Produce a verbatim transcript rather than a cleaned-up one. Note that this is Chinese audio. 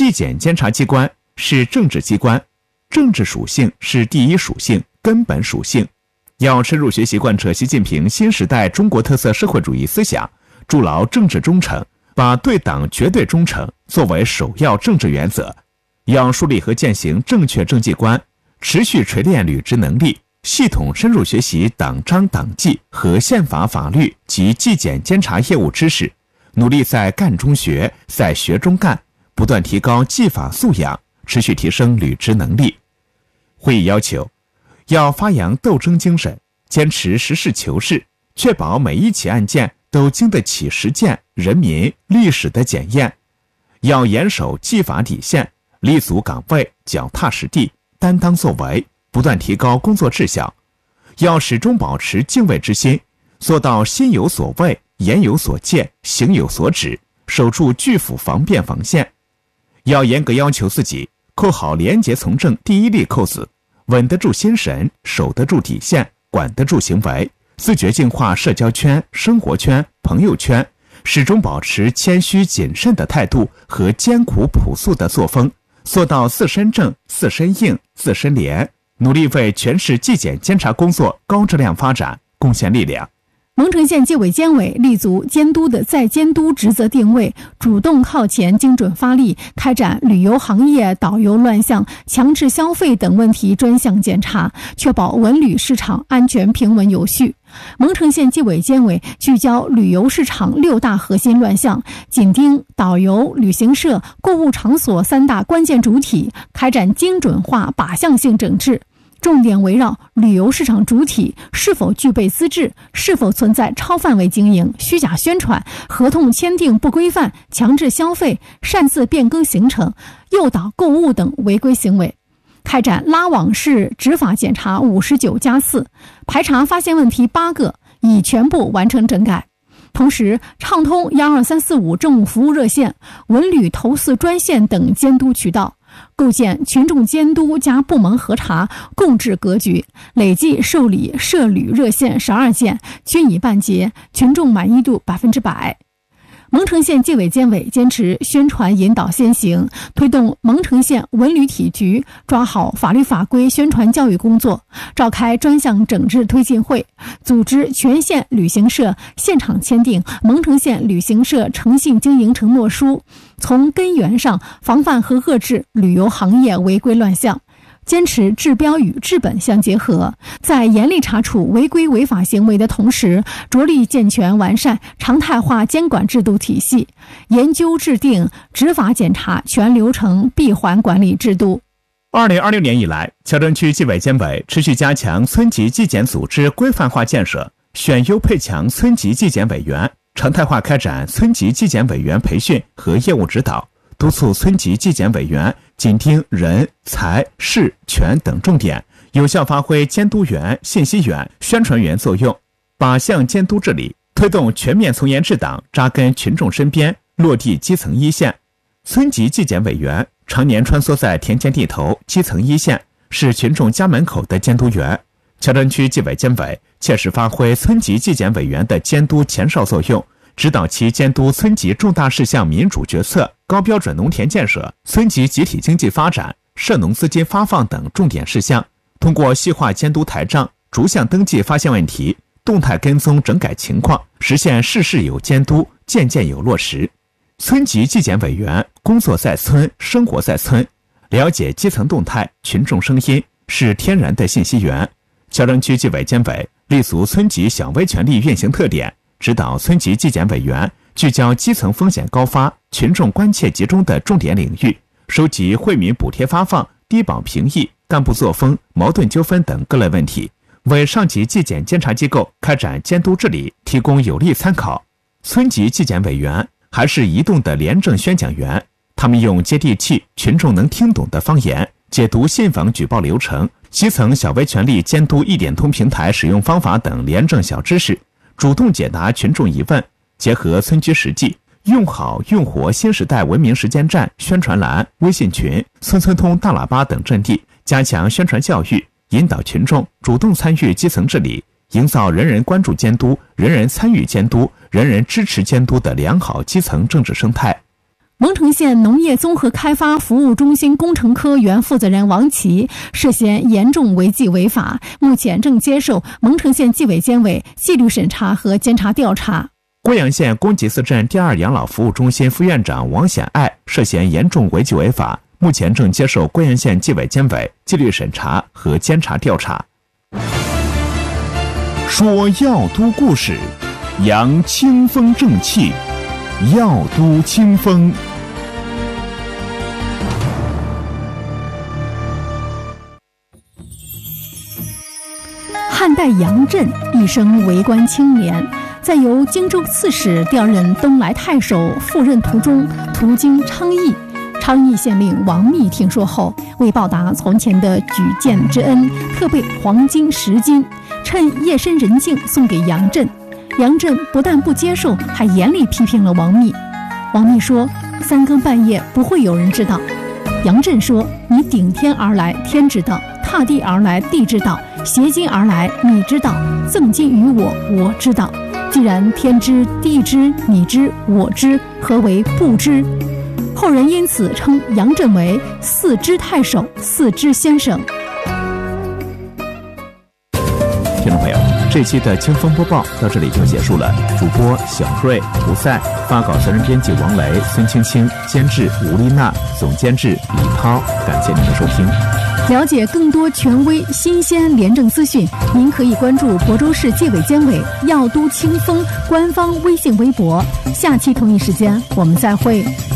纪检监察机关是政治机关，政治属性是第一属性、根本属性。要深入学习贯彻习近平新时代中国特色社会主义思想，筑牢政治忠诚，把对党绝对忠诚作为首要政治原则。要树立和践行正确政绩观，持续锤炼履职能力，系统深入学习党章党纪和宪法法律及纪检监察业务知识，努力在干中学，在学中干，不断提高纪法素养，持续提升履职能力。会议要求，要发扬斗争精神，坚持实事求是，确保每一起案件都经得起实践、人民、历史的检验。要严守纪法底线，立足岗位，脚踏实地，担当作为，不断提高工作质效。要始终保持敬畏之心，做到心有所畏，言有所戒，行有所止，守住拒腐防变防线。要严格要求自己扣好廉洁从政第一粒扣子，稳得住心神，守得住底线，管得住行为，自觉净化社交圈、生活圈、朋友圈，始终保持谦虚谨慎的态度和艰苦朴素的作风，做到自身正、自身硬、自身廉，努力为全市纪检监察工作高质量发展贡献力量。 蒙城县纪委监委立足监督的再监督职责定位，主动靠前精准发力，开展旅游行业导游乱象、强制消费等问题专项检查，确保文旅市场安全平稳有序。蒙城县纪委监委聚焦旅游市场六大核心乱象，紧盯导游、旅行社、购物场所三大关键主体，开展精准化靶向性整治。重点围绕旅游市场主体是否具备资质，是否存在超范围经营、虚假宣传、合同签订不规范、强制消费、擅自变更行程、诱导购物等违规行为，开展拉网式执法检查五十九加四，排查发现问题八个，已全部完成整改。同时，畅通幺二三四五政务服务热线、文旅投诉专线等监督渠道，构建群众监督加部门核查共治格局，累计受理涉旅热线十二件，均已办结，群众满意度百分之百。蒙城县纪委监委坚持宣传引导先行，推动蒙城县文旅体局抓好法律法规宣传教育工作，召开专项整治推进会，组织全县旅行社现场签订蒙城县旅行社诚信经营承诺书，从根源上防范和遏制旅游行业违规乱象。坚持治标与治本相结合，在严厉查处违规违法行为的同时，着力健全完善常态化监管制度体系，研究制定执法检查全流程闭环管理制度。 二零二六年以来，乔镇区纪委监委持续加强村级纪检组织规范化建设，选优配强村级纪检委员，常态化开展村级纪检委员培训和业务指导，督促村级纪检委员紧盯人、财、事、权等重点，有效发挥监督员、信息员、宣传员作用，靶向监督治理，推动全面从严治党扎根群众身边，落地基层一线。村级纪检委员常年穿梭在田间地头、基层一线，是群众家门口的监督员。乔镇区纪委监委切实发挥村级纪检委员的监督前哨作用，指导其监督村级重大事项民主决策、高标准农田建设、村级集体经济发展、涉农资金发放等重点事项，通过细化监督台账，逐项登记发现问题，动态跟踪整改情况，实现事事有监督、件件有落实。村级纪检委员工作在村，生活在村，了解基层动态、群众声音，是天然的信息源。乔镇区纪委监委立足村级小微权力运行特点，指导村级纪检委员聚焦基层风险高发、群众关切集中的重点领域，收集惠民补贴发放、低保评议、干部作风、矛盾纠纷等各类问题，为上级纪检监察机构开展监督治理提供有力参考。村级纪检委员还是移动的廉政宣讲员，他们用接地气、群众能听懂的方言解读信访举报流程、基层小微权力监督一点通平台使用方法等廉政小知识，主动解答群众疑问，结合村居实际，用好用活新时代文明时间站宣传栏、微信群、村村通大喇叭等阵地，加强宣传教育，引导群众主动参与基层治理，营造人人关注监督、人人参与监督、人人支持监督的良好基层政治生态。 蒙城县农业综合开发服务中心工程科原负责人王琦涉嫌严重违纪违法，目前正接受蒙城县纪委监委纪律审查和监察调查。 贵阳县公集寺镇第二养老服务中心副院长王显爱涉嫌严重违纪违法，目前正接受贵阳县纪委监委纪律审查和监察调查。说药都故事，扬清风正气，药都清风。 汉代杨震一生为官清廉，在由荆州刺史调任东莱太守赴任途中，途经昌邑。昌邑县令王密听说后，为报答从前的举荐之恩，特备黄金十斤，趁夜深人静送给杨震。杨震不但不接受，还严厉批评了王密。王密说：“三更半夜不会有人知道。”杨震说：“你顶天而来，天知道；踏地而来，地知道；携金而来，你知道；赠金于我，我知道。既然天知、地知、你知、我知，何为不知？”后人因此称杨震为四知太守、四知先生。 听众朋友，这期的清风播报到这里就结束了。主播小瑞、胡赛，发稿责任编辑王雷、孙青青，监制吴丽娜，总监制李涛。感谢您的收听。 了解更多权威、新鲜、廉政资讯，您可以关注亳州市纪委监委药都清风官方微信微博。下期同一时间我们再会。